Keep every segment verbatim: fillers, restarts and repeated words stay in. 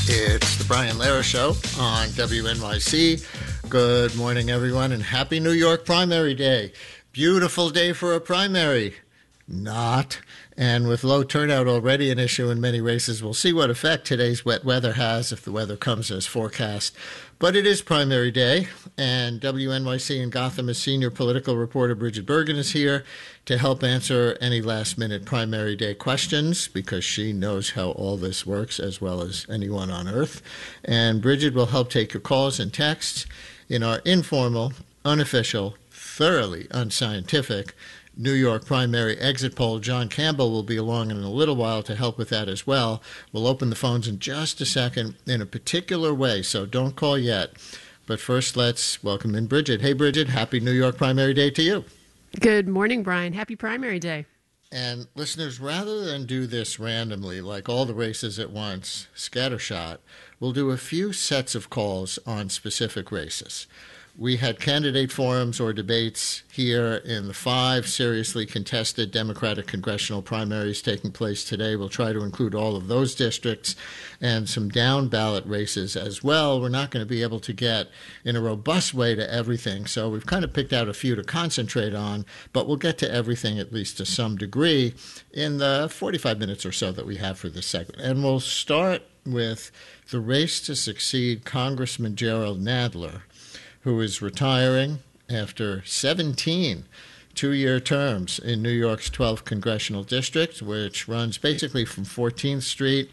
It's the Brian Lehrer Show on W N Y C. Good morning, everyone, and happy New York Primary Day. Beautiful day for a primary. Not. And with low turnout already an issue in many races, we'll see what effect today's wet weather has if the weather comes as forecast. But it is primary day, and W N Y C in Gotham's senior political reporter Bridget Bergen is here to help answer any last-minute primary day questions, because she knows how all this works as well as anyone on earth. And Bridget will help take your calls and texts in our informal, unofficial, thoroughly unscientific New York primary exit poll. John Campbell will be along in a little while to help with that as well. We'll open the phones in just a second in a particular way, so don't call yet. But first, let's welcome in Bridget. Hey, Bridget, happy New York Primary Day to you. Good morning, Brian. Happy Primary Day. And listeners, rather than do this randomly, like all the races at once, scattershot, we'll do a few sets of calls on specific races. We had candidate forums or debates here in the five seriously contested Democratic congressional primaries taking place today. We'll try to include all of those districts and some down-ballot races as well. We're not going to be able to get in a robust way to everything, so we've kind of picked out a few to concentrate on, but we'll get to everything at least to some degree in the forty-five minutes or so that we have for this segment. And we'll start with the race to succeed Congressman Jerrold Nadler, who is retiring after seventeen two-year terms in New York's twelfth Congressional District, which runs basically from fourteenth Street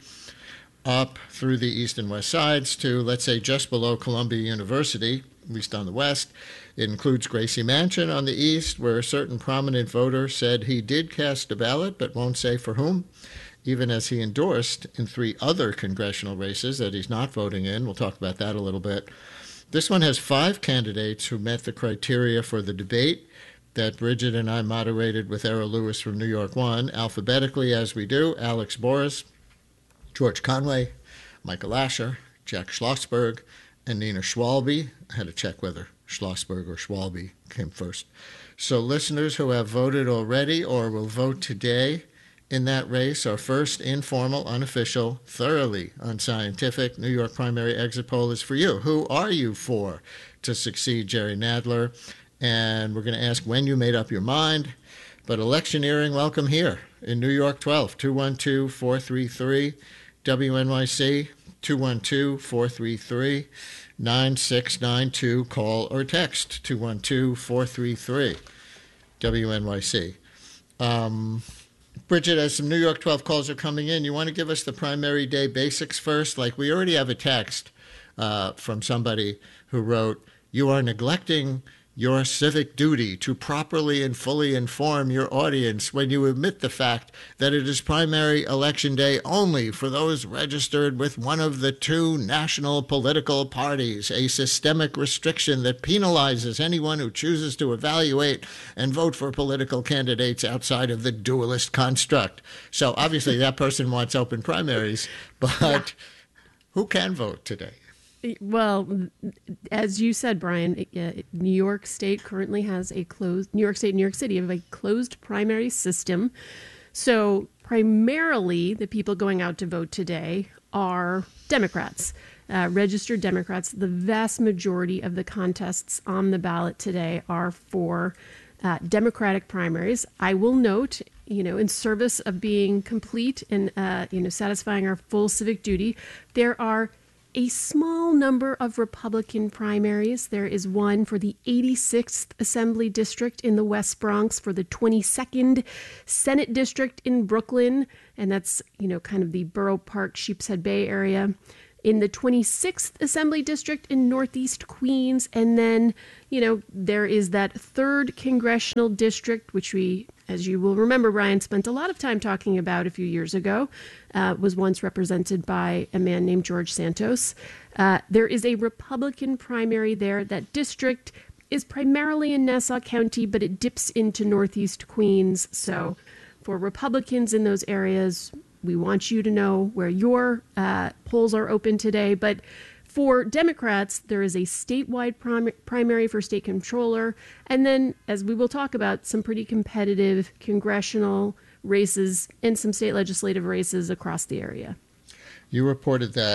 up through the east and west sides to, let's say, just below Columbia University, at least on the west. It includes Gracie Mansion on the east, where a certain prominent voter said he did cast a ballot but won't say for whom, even as he endorsed in three other congressional races that he's not voting in. We'll talk about that a little bit. This one has five candidates who met the criteria for the debate that Bridget and I moderated with Errol Lewis from New York One, alphabetically as we do: Alex Boris, George Conway, Michael Asher, Jack Schlossberg, and Nina Schwalbe. I had to check whether Schlossberg or Schwalbe came first. So listeners who have voted already or will vote today in that race, our first informal, unofficial, thoroughly unscientific New York primary exit poll is for you. Who are you for to succeed Jerry Nadler? And we're going to ask when you made up your mind. But electioneering, welcome here in New York twelve, two one two, four three three, W N Y C, two one two, four three three, nine six nine two. Call or text two one two, four three three, W N Y C. Um... Bridget, as some New York twelve calls are coming in, you want to give us the primary day basics first? Like, we already have a text uh, from somebody who wrote, "You are neglecting your civic duty to properly and fully inform your audience when you admit the fact that it is primary election day only for those registered with one of the two national political parties, a systemic restriction that penalizes anyone who chooses to evaluate and vote for political candidates outside of the dualist construct." So obviously that person wants open primaries, but yeah. Who can vote today? Well, as you said, Brian, uh, New York State currently has a closed, New York State and New York City have a closed primary system. So primarily the people going out to vote today are Democrats, uh, registered Democrats. The vast majority of the contests on the ballot today are for uh, Democratic primaries. I will note, you know, in service of being complete and, uh, you know, satisfying our full civic duty, there are a small number of Republican primaries. There is one for the eighty-sixth Assembly District in the West Bronx, for the twenty-second Senate District in Brooklyn, and that's, you know, kind of the Borough Park, Sheepshead Bay area, in the twenty-sixth Assembly District in Northeast Queens, and then, you know, there is that third Congressional District, which we, as you will remember, Brian, spent a lot of time talking about a few years ago, uh, was once represented by a man named George Santos. Uh, there is a Republican primary there. That district is primarily in Nassau County, but it dips into Northeast Queens. So for Republicans in those areas, we want you to know where your uh, polls are open today. But for Democrats, there is a statewide prim- primary for state controller. And then, as we will talk about, some pretty competitive congressional races and some state legislative races across the area. You reported that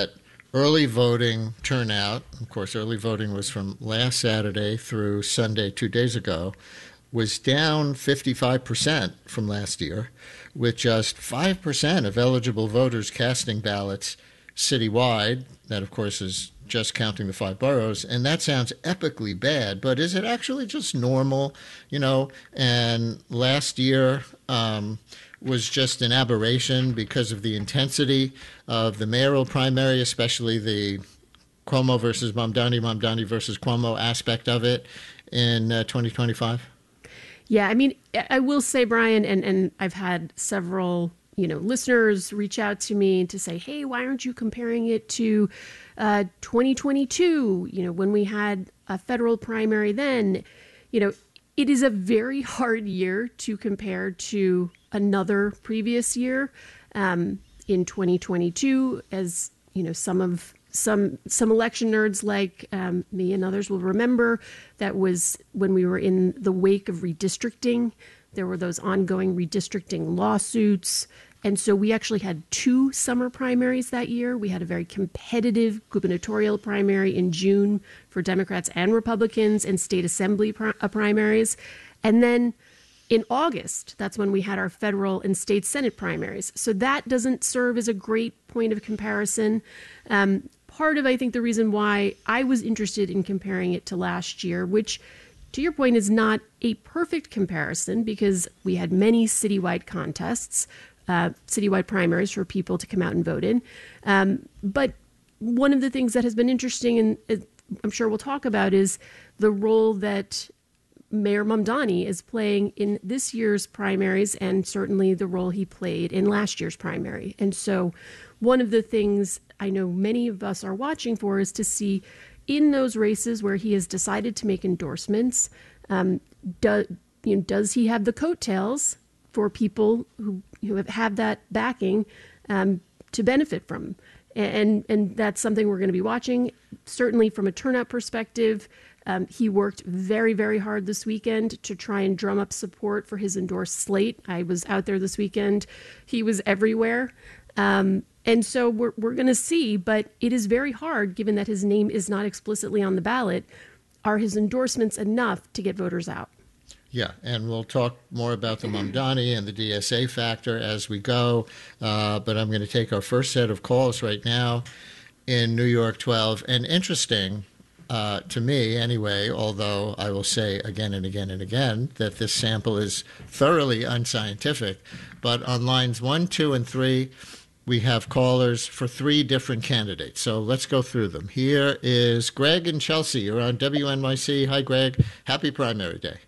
Early voting turnout, of course, early voting was from last Saturday through Sunday, two days ago, was down fifty-five percent from last year, with just five percent of eligible voters casting ballots citywide. That, of course, is just counting the five boroughs. And that sounds epically bad, but is it actually just normal? You know, and last year, um, was just an aberration because of the intensity of the mayoral primary, especially the Cuomo versus Mamdani, Mamdani versus Cuomo aspect of it in uh, twenty twenty-five? Yeah, I mean, I will say, Brian, and, and I've had several, you know, listeners reach out to me to say, hey, why aren't you comparing it to uh, twenty twenty-two, you know, when we had a federal primary then? You know, it is a very hard year to compare to another previous year. Um, in twenty twenty-two, as you know, some of some some election nerds like um, me and others will remember, that was when we were in the wake of redistricting. There were those ongoing redistricting lawsuits. And so we actually had two summer primaries that year. We had a very competitive gubernatorial primary in June for Democrats and Republicans, and state assembly pri- uh, primaries. And then in August, that's when we had our federal and state Senate primaries. So that doesn't serve as a great point of comparison. Um, part of, I think, the reason why I was interested in comparing it to last year, which, to your point, is not a perfect comparison because we had many citywide contests, uh, citywide primaries for people to come out and vote in. Um, but one of the things that has been interesting, and uh, I'm sure we'll talk about, is the role that Mayor Mamdani is playing in this year's primaries, and certainly the role he played in last year's primary. And so one of the things I know many of us are watching for is to see in those races where he has decided to make endorsements, um, do, you know, does he have the coattails for people who, who have, have that backing um, to benefit from? And, and that's something we're going to be watching, certainly from a turnout perspective. Um, he worked very, very hard this weekend to try and drum up support for his endorsed slate. I was out there this weekend. He was everywhere. Um, and so we're, we're going to see, but it is very hard given that his name is not explicitly on the ballot. Are his endorsements enough to get voters out? Yeah, and we'll talk more about the Mamdani and the D S A factor as we go. Uh, but I'm going to take our first set of calls right now in New York twelve. And interesting, uh, to me anyway, although I will say again and again and again that this sample is thoroughly unscientific, but on lines one, two, and three, we have callers for three different candidates. So let's go through them. Here is Greg in Chelsea. You're on W N Y C. Hi, Greg. Happy primary day.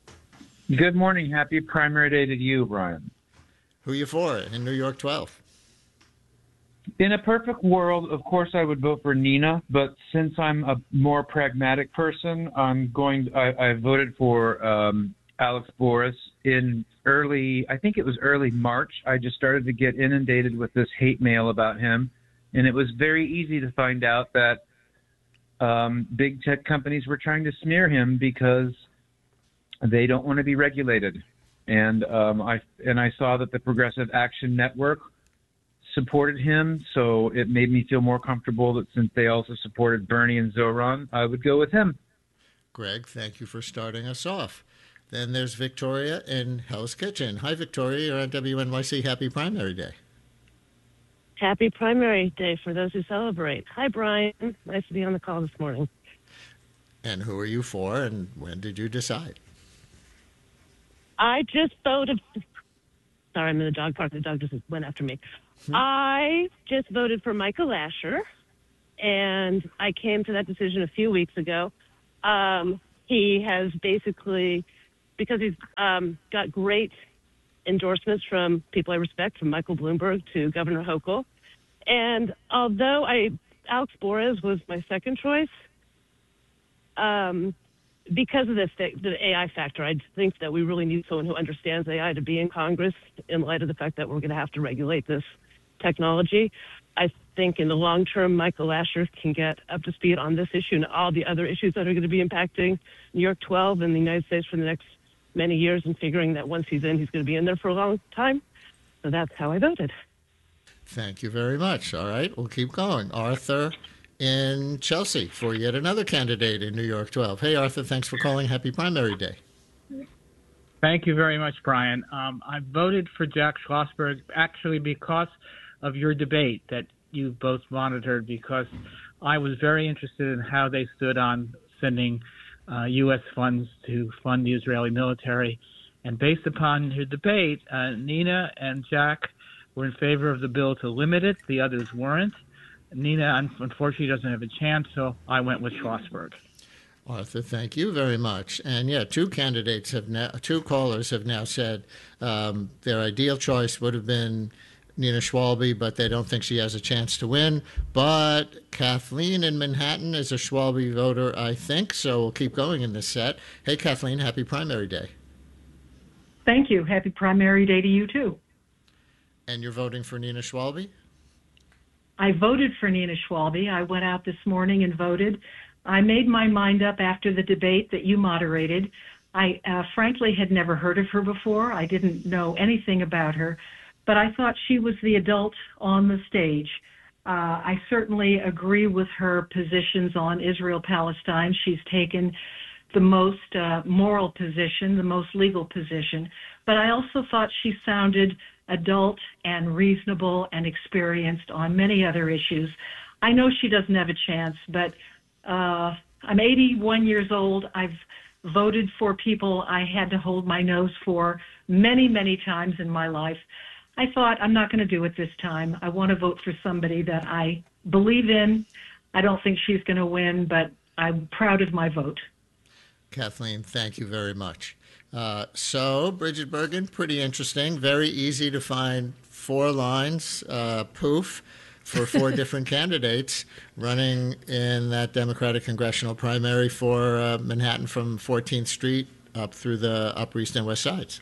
Good morning. Happy primary day to you, Brian. Who you for in New York twelve? In a perfect world, of course, I would vote for Nina, but since I'm a more pragmatic person, I'm going. I, I voted for um, Alex Boris in early. I think it was early March. I just started to get inundated with this hate mail about him, and it was very easy to find out that um, big tech companies were trying to smear him because they don't want to be regulated. And um, I and I saw that the Progressive Action Network supported him, so it made me feel more comfortable that since they also supported Bernie and Zoran, I would go with him. Greg, thank you for starting us off. Then there's Victoria in Hell's Kitchen. Hi, Victoria. You're on W N Y C. Happy primary day. Happy primary day for those who celebrate. Hi, Brian. Nice to be on the call this morning. And who are you for, and when did you decide? I just voted. Sorry, I'm in the dog park. The dog just went after me. Hmm. I just voted for Michael Lasher, and I came to that decision a few weeks ago. Um, he has basically, because he's um, got great endorsements from people I respect, from Michael Bloomberg to Governor Hochul. And although I Alex Boris was my second choice, um, because of this, the A I factor, I think that we really need someone who understands A I to be in Congress in light of the fact that we're going to have to regulate this technology. I think in the long term, Michael Lasher can get up to speed on this issue and all the other issues that are going to be impacting New York twelve and the United States for the next many years, and figuring that once he's in, he's going to be in there for a long time. So that's how I voted. Thank you very much. All right, we'll keep going. Arthur in Chelsea for yet another candidate in New York twelve. Hey, Arthur, thanks for calling. Happy primary day. Thank you very much, Brian. Um, I voted for Jack Schlossberg actually because of your debate that you both monitored, because I was very interested in how they stood on sending uh, U S funds to fund the Israeli military. And based upon your debate, uh, Nina and Jack were in favor of the bill to limit it. The others weren't. Nina, unfortunately, doesn't have a chance, so I went with Schlossberg. Arthur, thank you very much. And yeah, two candidates have now, two callers have now said um, their ideal choice would have been Nina Schwalbe, but they don't think she has a chance to win. But Kathleen in Manhattan is a Schwalbe voter, I think, so we'll keep going in this set. Hey, Kathleen, happy primary day. Thank you. Happy primary day to you, too. And you're voting for Nina Schwalbe? I voted for Nina Schwalbe. I went out this morning and voted. I made my mind up after the debate that you moderated. I uh, frankly had never heard of her before. I didn't know anything about her, but I thought she was the adult on the stage. Uh, I certainly agree with her positions on Israel-Palestine. She's taken the most uh, moral position, the most legal position, but I also thought she sounded adult and reasonable and experienced on many other issues. I know she doesn't have a chance, but uh, I'm eighty-one years old. I've voted for people I had to hold my nose for many, many times in my life. I thought, I'm not going to do it this time. I want to vote for somebody that I believe in. I don't think she's going to win, but I'm proud of my vote. Kathleen, thank you very much. Uh, so, Bridget Bergen, pretty interesting. Very easy to find four lines, uh, poof, for four different candidates running in that Democratic congressional primary for uh, Manhattan from fourteenth Street up through the Upper East and West Sides.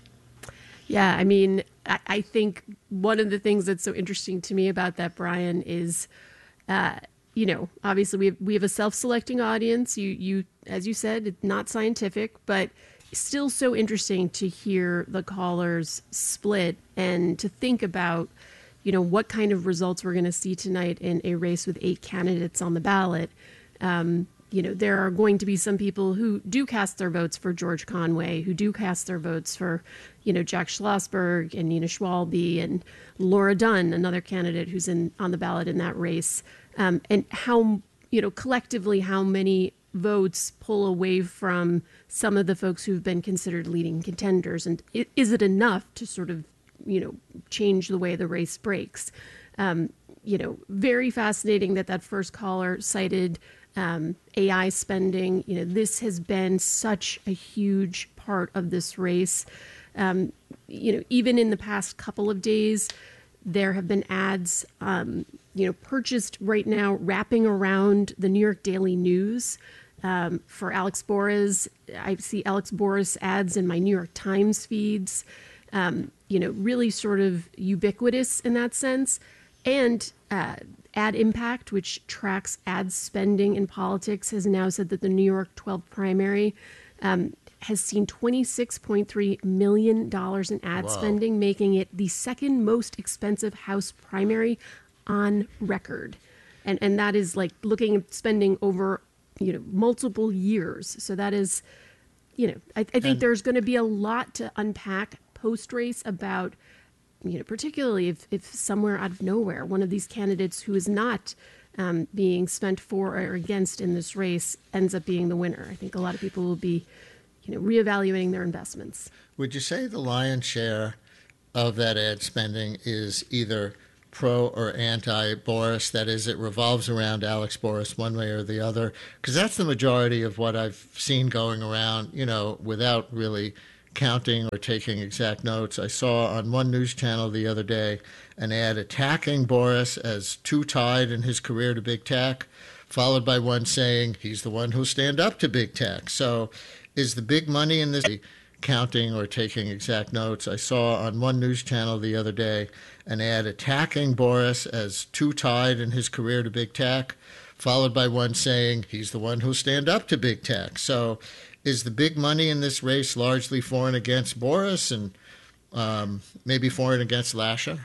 Yeah, I mean, I, I think one of the things that's so interesting to me about that, Brian, is, uh, you know, obviously we have, we have a self-selecting audience. You, you, as you said, it's not scientific, but still so interesting to hear the callers split and to think about, you know, what kind of results we're going to see tonight in a race with eight candidates on the ballot. Um, you know, there are going to be some people who do cast their votes for George Conway, who do cast their votes for, you know, Jack Schlossberg and Nina Schwalbe and Laura Dunn, another candidate who's in on the ballot in that race. Um, and how, you know, collectively, how many votes pull away from some of the folks who've been considered leading contenders, and is it enough to sort of, you know, change the way the race breaks? Um, you know, very fascinating that that first caller cited um, A I spending. You know, this has been such a huge part of this race. Um, you know, even in the past couple of days, there have been ads, um, you know, purchased right now, wrapping around the New York Daily News. Um, for Alex Boras, I see Alex Boras ads in my New York Times feeds, um, you know, really sort of ubiquitous in that sense. And uh, Ad Impact, which tracks ad spending in politics, has now said that the New York twelve primary um, has seen twenty-six point three million dollars in ad Wow. spending, making it the second most expensive House primary on record. And, and that is like looking at spending over, you know, multiple years. So that is, you know, I, I think And- there's going to be a lot to unpack post-race about, you know, particularly if, if somewhere out of nowhere, one of these candidates who is not um, being spent for or against in this race ends up being the winner. I think a lot of people will be, you know, reevaluating their investments. Would you say the lion's share of that ad spending is either pro or anti-Boris? That is, it revolves around Alex Boras one way or the other? Because that's the majority of what I've seen going around, you know, without really counting or taking exact notes. I saw on one news channel the other day an ad attacking Boris as too tied in his career to big tech, followed by one saying he's the one who'll stand up to big tech. So is the big money in this counting or taking exact notes? I saw on one news channel the other day an ad attacking Boris as too tied in his career to big tech, followed by one saying he's the one who'll stand up to big tech. So is the big money in this race largely for and against Boris and um, maybe for and against Lasher?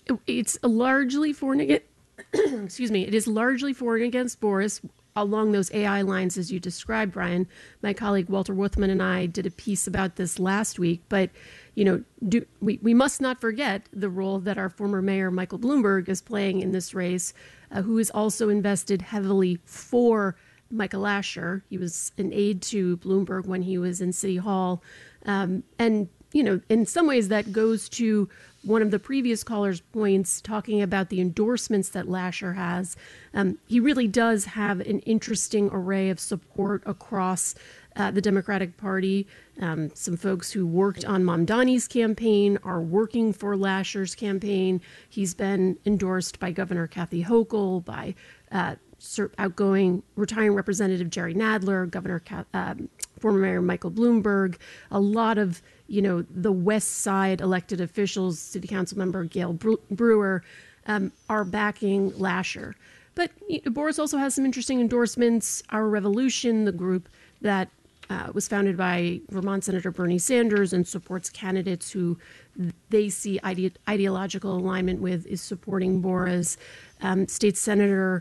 It's largely for and against, excuse me, it is largely for and against Boris along those A I lines as you described, Brian. My colleague Walter Wuthman and I did a piece about this last week, but you know, do, we, we must not forget the role that our former mayor, Michael Bloomberg, is playing in this race, uh, who is also invested heavily for Michael Asher. He was an aide to Bloomberg when he was in City Hall. Um, and, you know, in some ways that goes to one of the previous callers' points talking about the endorsements that Lasher has. Um, he really does have an interesting array of support across uh, the Democratic Party. Um, some folks who worked on Mamdani's campaign are working for Lasher's campaign. He's been endorsed by Governor Kathy Hochul, by uh, outgoing retiring Representative Jerry Nadler, Governor um, former Mayor Michael Bloomberg, a lot of, you know, the West Side elected officials, City Council member Gail Brewer, um, are backing Lasher. But you know, Boris also has some interesting endorsements. Our Revolution, the group that uh, was founded by Vermont Senator Bernie Sanders and supports candidates who they see ide- ideological alignment with, is supporting Boris. Um, State Senator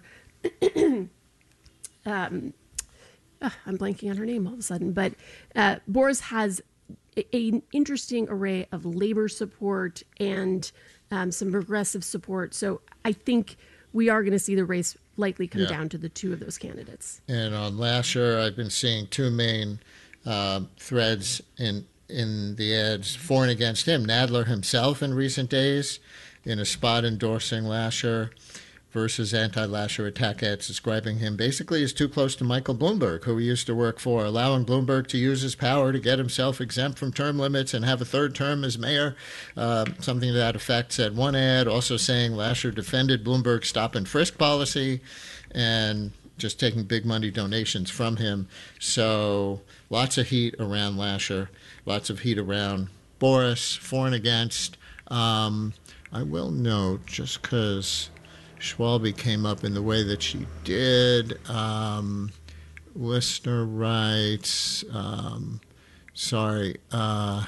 um, uh, I'm blanking on her name all of a sudden, but uh, Boris has an interesting array of labor support and um, some progressive support. So I think we are going to see the race likely come yeah. down to the two of those candidates. And on Lasher, I've been seeing two main uh, threads in in the ads for and against him. Nadler himself in recent days in a spot endorsing Lasher versus anti-Lasher attack ads describing him basically as too close to Michael Bloomberg, who he used to work for, allowing Bloomberg to use his power to get himself exempt from term limits and have a third term as mayor, uh, something to that effect, said one ad, also saying Lasher defended Bloomberg's stop and frisk policy and just taking big money donations from him. So lots of heat around Lasher, lots of heat around Boris, for and against. Um, I will note, just because Schwalbe came up in the way that she did. Um, listener writes, um, sorry, uh,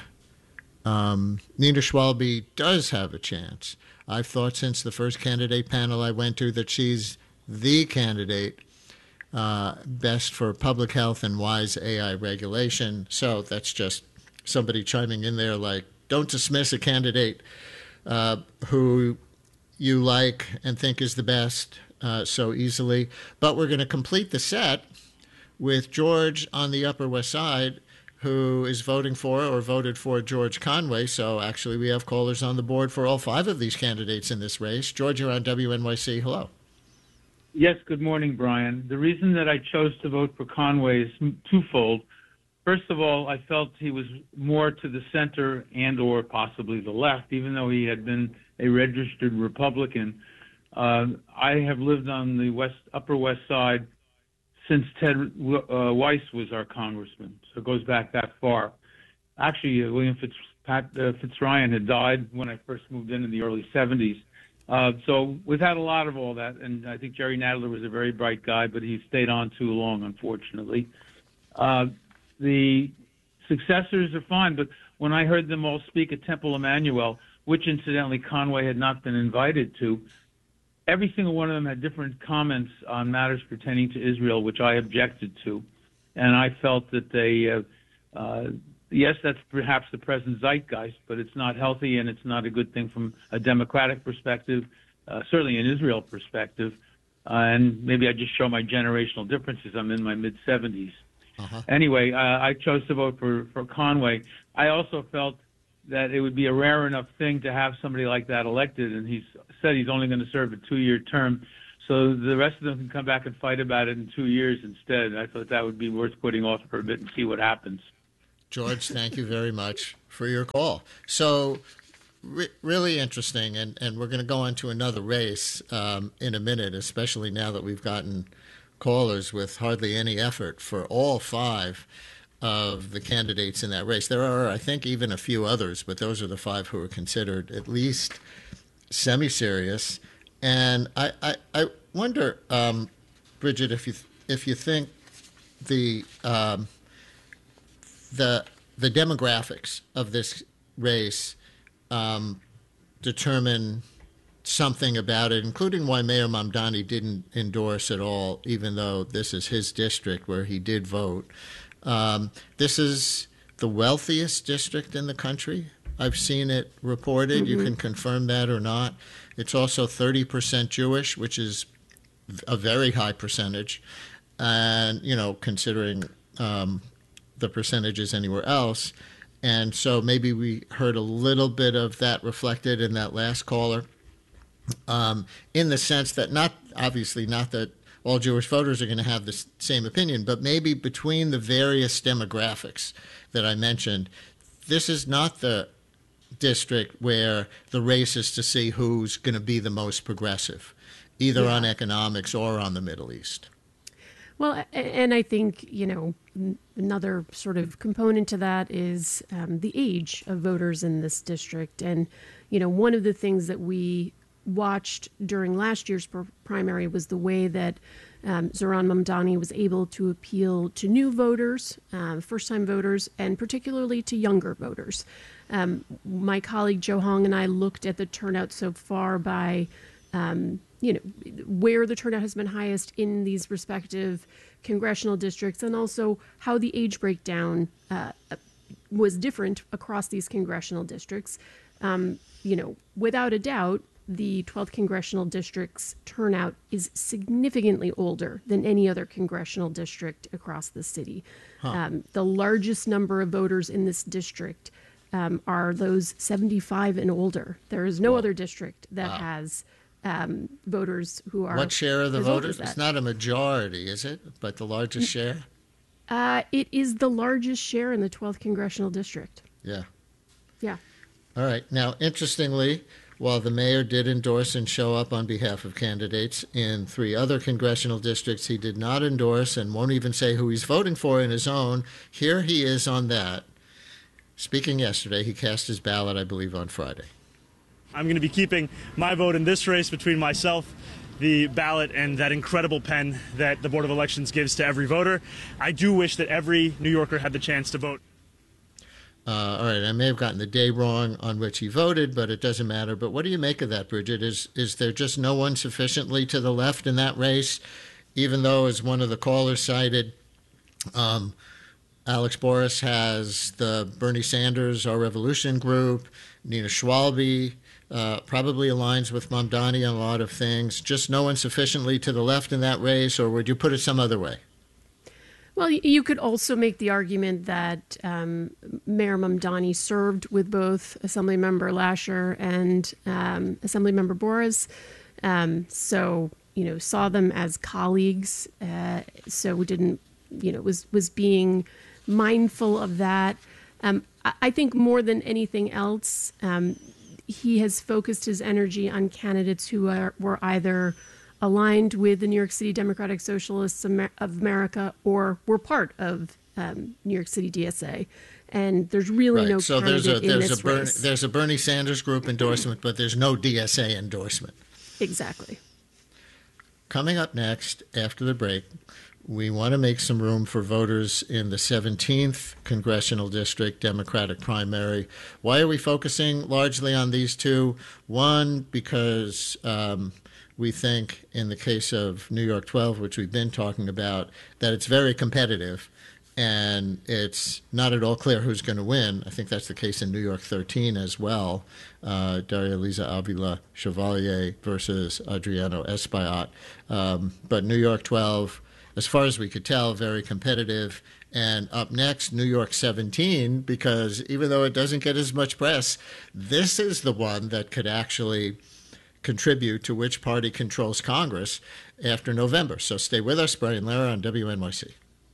um, Nina Schwalbe does have a chance. I've thought since the first candidate panel I went to that she's the candidate uh, best for public health and wise A I regulation. So that's just somebody chiming in there like, don't dismiss a candidate uh, who you like and think is the best uh, so easily. But we're going to complete the set with George on the Upper West Side, who is voting for or voted for George Conway. So actually we have callers on the board for all five of these candidates in this race. George, you're on W N Y C. Hello. Yes, good morning, Brian. The reason that I chose to vote for Conway is twofold. First of all, I felt he was more to the center and or possibly the left, even though he had been a registered Republican. Uh, I have lived on the west, Upper West Side since Ted uh, Weiss was our congressman, so it goes back that far. Actually, uh, William Fitz, Pat, uh, Fitzryan had died when I first moved in in the early seventies. Uh, so we've had a lot of all that, and I think Jerry Nadler was a very bright guy, but he stayed on too long, unfortunately. Uh, the successors are fine, but when I heard them all speak at Temple Emmanuel, which incidentally Conway had not been invited to, every single one of them had different comments on matters pertaining to Israel, which I objected to. And I felt that they, uh, uh, yes, that's perhaps the present zeitgeist, but it's not healthy and it's not a good thing from a democratic perspective, uh, certainly an Israel perspective. Uh, and maybe I just show my generational differences. I'm in my mid-seventies. Uh-huh. Anyway, uh, I chose to vote for, for Conway. I also felt that it would be a rare enough thing to have somebody like that elected, and he's said he's only going to serve a two-year term, so the rest of them can come back and fight about it in two years instead. I thought that would be worth putting off for a bit and see what happens. George, thank you very much for your call. So re- really interesting, and, and we're going to go on to another race um, in a minute, especially now that we've gotten callers with hardly any effort for all five of the candidates in that race. There are, I think, even a few others, but those are the five who are considered at least semi-serious. And I, I, I wonder, um, Bridget, if you if you think the um, the the demographics of this race um, determine something about it, including why Mayor Mamdani didn't endorse at all, even though this is his district where he did vote. Um, this is the wealthiest district in the country. I've seen it reported. Mm-hmm. You can confirm that or not. It's also thirty percent Jewish, which is a very high percentage. And, you know, considering um, the percentages anywhere else. And so maybe we heard a little bit of that reflected in that last caller, um, in the sense that not, obviously not that all Jewish voters are going to have the same opinion, but maybe between the various demographics that I mentioned, this is not the district where the race is to see who's going to be the most progressive, either yeah. on economics or on the Middle East. Well, and I think, you know, another sort of component to that is um, the age of voters in this district. And, you know, one of the things that we watched during last year's pr- primary was the way that um, Zohran Mamdani was able to appeal to new voters, uh, first-time voters, and particularly to younger voters. Um, my colleague Joe Hong and I looked at the turnout so far by um, you know, where the turnout has been highest in these respective congressional districts, and also how the age breakdown uh, was different across these congressional districts. Um, you know, without a doubt, the twelfth congressional district's turnout is significantly older than any other congressional district across the city. Huh. Um, the largest number of voters in this district um, are those seventy-five and older. There is no Whoa. other district that wow. has Um, voters who are... What share of the voters? It's not a majority, is it? But the largest share? Uh, it is the largest share in the twelfth congressional district. Yeah. Yeah. All right. Now, interestingly, while the mayor did endorse and show up on behalf of candidates in three other congressional districts, he did not endorse and won't even say who he's voting for in his own. Here he is on that. Speaking yesterday, he cast his ballot, I believe, on Friday. I'm going to be keeping my vote in this race between myself, the ballot, and that incredible pen that the Board of Elections gives to every voter. I do wish that every New Yorker had the chance to vote. Uh, all right, I may have gotten the day wrong on which he voted, but it doesn't matter. But what do you make of that, Bridget? Is is there just no one sufficiently to the left in that race, even though, as one of the callers cited, um, Alex Boris has the Bernie Sanders Our Revolution group, Nina Schwalbe, Uh, probably aligns with Mamdani on a lot of things. Just no one sufficiently to the left in that race, or would you put it some other way? Well, you could also make the argument that um, Mayor Mamdani served with both Assemblymember Lasher and um, Assemblymember Boris, um, so you know saw them as colleagues. Uh, so didn't you know was was being mindful of that. Um, I, I think more than anything else. Um, He has focused his energy on candidates who are, were either aligned with the New York City Democratic Socialists of America or were part of um, New York City D S A. And there's really right. no so candidate there's a, there's in this a Bernie, race. There's a Bernie Sanders group endorsement, but there's no D S A endorsement. Exactly. Coming up next, after the break, we want to make some room for voters in the seventeenth Congressional District Democratic primary. Why are we focusing largely on these two? One, because um, we think in the case of New York twelve, which we've been talking about, that it's very competitive and it's not at all clear who's going to win. I think that's the case in New York thirteen as well. Uh, Daria Liza Avila Chevalier versus Adriano Espaillat. Um, but New York twelve, as far as we could tell, very competitive. And up next, New York seventeen, because even though it doesn't get as much press, this is the one that could actually contribute to which party controls Congress after November. So stay with us, Brian Lehrer on W N Y C.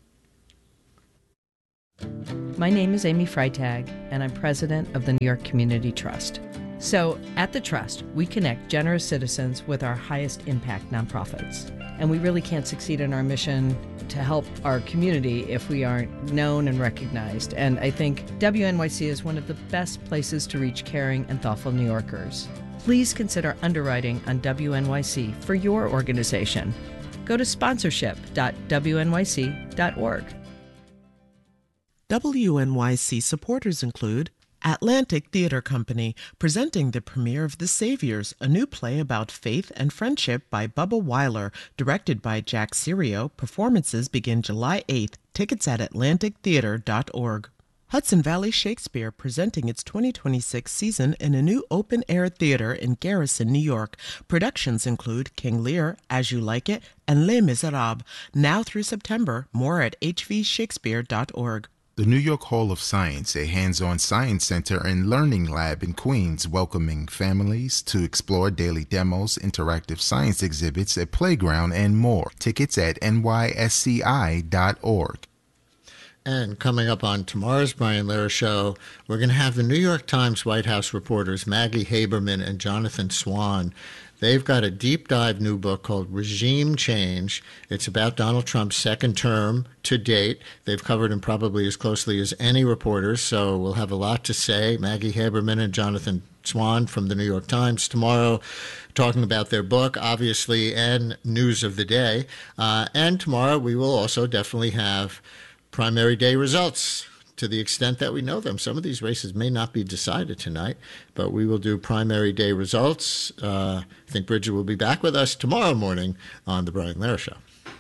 My name is Amy Freitag, and I'm president of the New York Community Trust. So at the Trust, we connect generous citizens with our highest impact nonprofits. And we really can't succeed in our mission to help our community if we aren't known and recognized. And I think W N Y C is one of the best places to reach caring and thoughtful New Yorkers. Please consider underwriting on W N Y C for your organization. Go to sponsorship dot W N Y C dot org. W N Y C supporters include Atlantic Theater Company, presenting the premiere of The Saviors, a new play about faith and friendship by Bubba Weiler, directed by Jack Serio. Performances begin July eighth. Tickets at atlantic theater dot org. Hudson Valley Shakespeare, presenting its twenty twenty-six season in a new open-air theater in Garrison, New York. Productions include King Lear, As You Like It, and Les Miserables. Now through September. More at h v shakespeare dot org. The New York Hall of Science, a hands-on science center and learning lab in Queens, welcoming families to explore daily demos, interactive science exhibits, a playground, and more. Tickets at n y s c i dot org. And coming up on tomorrow's Brian Lehrer Show, we're going to have the New York Times White House reporters Maggie Haberman and Jonathan Swan. They've got a deep dive new book called Regime Change. It's about Donald Trump's second term to date. They've covered him probably as closely as any reporters, so we'll have a lot to say. Maggie Haberman and Jonathan Swan from the New York Times tomorrow, talking about their book, obviously, and news of the day. Uh, and tomorrow we will also definitely have primary day results, to the extent that we know them. Some of these races may not be decided tonight, but we will do primary day results. Uh, I think Bridget will be back with us tomorrow morning on The Brian Lehrer Show.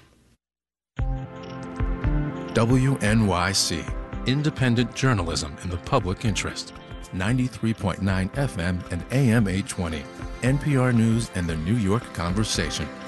W N Y C, independent journalism in the public interest. ninety-three point nine F M and A M eight twenty. N P R News and the New York Conversation.